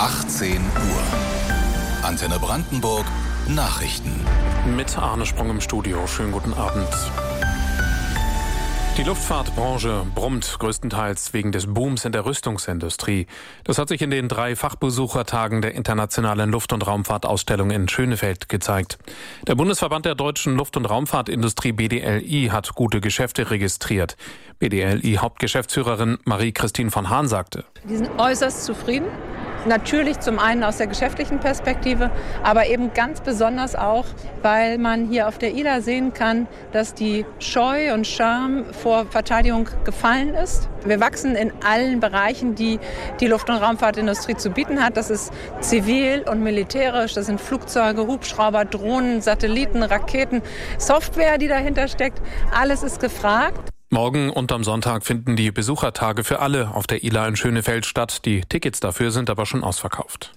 18 Uhr. Antenne Brandenburg Nachrichten. Mit Arne Sprung im Studio. Schönen guten Abend. Die Luftfahrtbranche brummt größtenteils wegen des Booms in der Rüstungsindustrie. Das hat sich in den 3 Fachbesuchertagen der Internationalen Luft- und Raumfahrtausstellung in Schönefeld gezeigt. Der Bundesverband der deutschen Luft- und Raumfahrtindustrie BDLI hat gute Geschäfte registriert. BDLI-Hauptgeschäftsführerin Marie-Christine von Hahn sagte: Wir sind äußerst zufrieden. Natürlich zum einen aus der geschäftlichen Perspektive, aber eben ganz besonders auch, weil man hier auf der ILA sehen kann, dass die Scheu und Scham vor Verteidigung gefallen ist. Wir wachsen in allen Bereichen, die die Luft- und Raumfahrtindustrie zu bieten hat. Das ist zivil und militärisch, das sind Flugzeuge, Hubschrauber, Drohnen, Satelliten, Raketen, Software, die dahinter steckt. Alles ist gefragt. Morgen und am Sonntag finden die Besuchertage für alle auf der ILA in Schönefeld statt. Die Tickets dafür sind aber schon ausverkauft.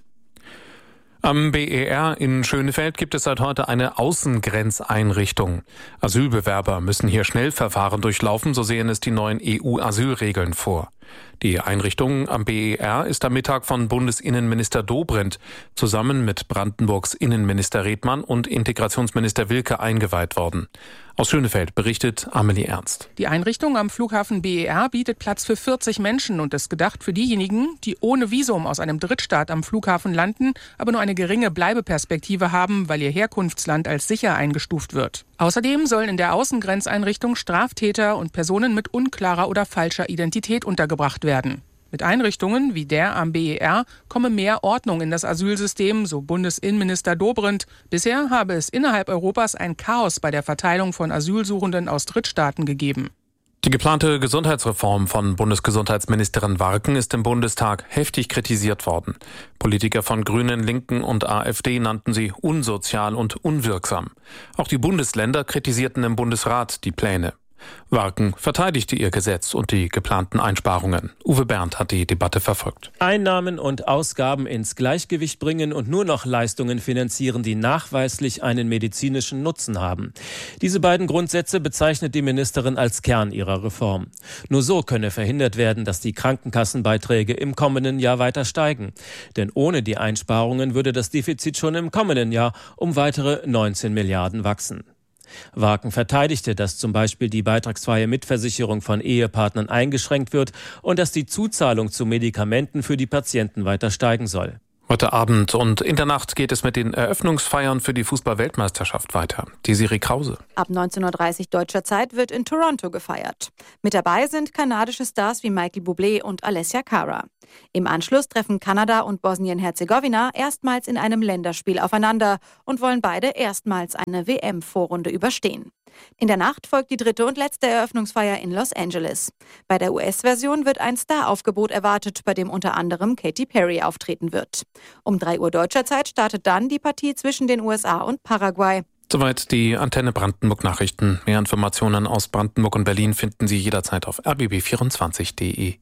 Am BER in Schönefeld gibt es seit heute eine Außengrenzeinrichtung. Asylbewerber müssen hier Schnellverfahren durchlaufen, so sehen es die neuen EU-Asylregeln vor. Die Einrichtung am BER ist am Mittag von Bundesinnenminister Dobrindt zusammen mit Brandenburgs Innenminister Redmann und Integrationsminister Wilke eingeweiht worden. Aus Schönefeld berichtet Amelie Ernst. Die Einrichtung am Flughafen BER bietet Platz für 40 Menschen und ist gedacht für diejenigen, die ohne Visum aus einem Drittstaat am Flughafen landen, aber nur eine geringe Bleibeperspektive haben, weil ihr Herkunftsland als sicher eingestuft wird. Außerdem sollen in der Außengrenzeinrichtung Straftäter und Personen mit unklarer oder falscher Identität untergebracht werden. Mit Einrichtungen wie der am BER komme mehr Ordnung in das Asylsystem, so Bundesinnenminister Dobrindt. Bisher habe es innerhalb Europas ein Chaos bei der Verteilung von Asylsuchenden aus Drittstaaten gegeben. Die geplante Gesundheitsreform von Bundesgesundheitsministerin Warken ist im Bundestag heftig kritisiert worden. Politiker von Grünen, Linken und AfD nannten sie unsozial und unwirksam. Auch die Bundesländer kritisierten im Bundesrat die Pläne. Warken verteidigte ihr Gesetz und die geplanten Einsparungen. Uwe Berndt hat die Debatte verfolgt. Einnahmen und Ausgaben ins Gleichgewicht bringen und nur noch Leistungen finanzieren, die nachweislich einen medizinischen Nutzen haben. Diese beiden Grundsätze bezeichnet die Ministerin als Kern ihrer Reform. Nur so könne verhindert werden, dass die Krankenkassenbeiträge im kommenden Jahr weiter steigen. Denn ohne die Einsparungen würde das Defizit schon im kommenden Jahr um weitere 19 Milliarden wachsen. Warken verteidigte, dass zum Beispiel die beitragsfreie Mitversicherung von Ehepartnern eingeschränkt wird und dass die Zuzahlung zu Medikamenten für die Patienten weiter steigen soll. Heute Abend und in der Nacht geht es mit den Eröffnungsfeiern für die Fußball-Weltmeisterschaft weiter. Desiree Krause. Ab 19:30 Uhr deutscher Zeit wird in Toronto gefeiert. Mit dabei sind kanadische Stars wie Michael Bublé und Alessia Cara. Im Anschluss treffen Kanada und Bosnien-Herzegowina erstmals in einem Länderspiel aufeinander und wollen beide erstmals eine WM-Vorrunde überstehen. In der Nacht folgt die 3. und letzte Eröffnungsfeier in Los Angeles. Bei der US-Version wird ein Star-Aufgebot erwartet, bei dem unter anderem Katy Perry auftreten wird. Um 3 Uhr deutscher Zeit startet dann die Partie zwischen den USA und Paraguay. Soweit die Antenne Brandenburg Nachrichten. Mehr Informationen aus Brandenburg und Berlin finden Sie jederzeit auf rbb24.de.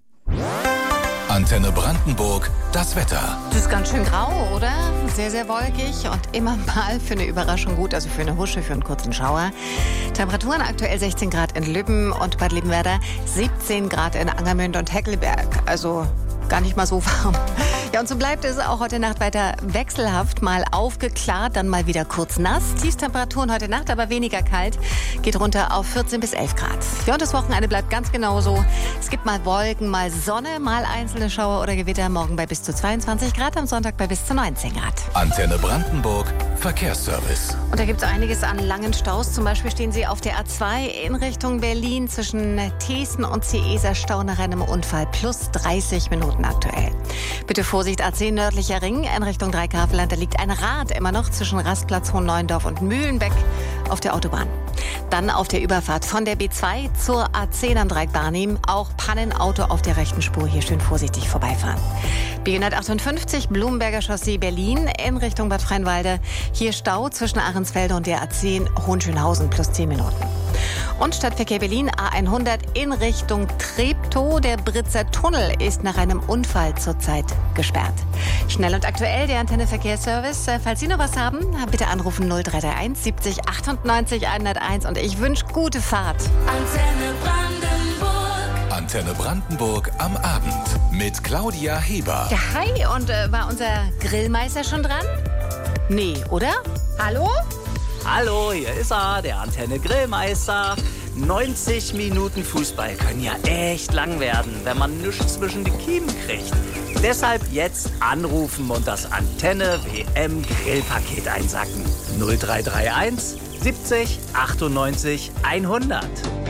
Antenne Brandenburg, das Wetter. Es ist ganz schön grau, oder? Sehr, sehr wolkig und immer mal für eine Überraschung gut, also für eine Husche, für einen kurzen Schauer. Temperaturen aktuell 16 Grad in Lübben und Bad Liebenwerda, 17 Grad in Angermünde und Heckelberg. Also gar nicht mal so warm. Ja, und so bleibt es auch heute Nacht weiter wechselhaft. Mal aufgeklart, dann mal wieder kurz nass. Tiefstemperaturen heute Nacht, aber weniger kalt. Geht runter auf 14 bis 11 Grad. Ja, und das Wochenende bleibt ganz genauso. Es gibt mal Wolken, mal Sonne, mal einzelne Schauer oder Gewitter. Morgen bei bis zu 22 Grad, am Sonntag bei bis zu 19 Grad. Antenne Brandenburg, Verkehrsservice. Und da gibt es einiges an langen Staus. Zum Beispiel stehen Sie auf der A2 in Richtung Berlin zwischen Thesen und Ciesa Stau nach einem Unfall. Plus 30 Minuten aktuell. Bitte Vorsicht, A10 nördlicher Ring in Richtung Dreigrafelland. Da liegt ein Rad immer noch zwischen Rastplatz Hohenneuendorf und Mühlenbeck auf der Autobahn. Dann auf der Überfahrt von der B2 zur A10 am Dreieck Barnim. Auch Pannenauto auf der rechten Spur. Hier schön vorsichtig vorbeifahren. B158 Blumenberger Chaussee Berlin in Richtung Bad Freienwalde. Hier Stau zwischen Ahrensfelde und der A10 Hohenschönhausen plus 10 Minuten. Und Stadtverkehr Berlin A100 in Richtung Treptow. Der Britzer Tunnel ist nach einem Unfall zurzeit gesperrt. Schnell und aktuell der Antenne Verkehrsservice. Falls Sie noch was haben, bitte anrufen 0331 70 98 101 und ich wünsche gute Fahrt. Antenne Brandenburg. Antenne Brandenburg am Abend mit Claudia Heber. Ja, hi, und war unser Grillmeister schon dran? Nee, oder? Hallo? Hallo, hier ist er, der Antenne Grillmeister. 90 Minuten Fußball können ja echt lang werden, wenn man nichts zwischen die Kiemen kriegt. Deshalb jetzt anrufen und das Antenne WM Grillpaket einsacken. 0331 70 98 100.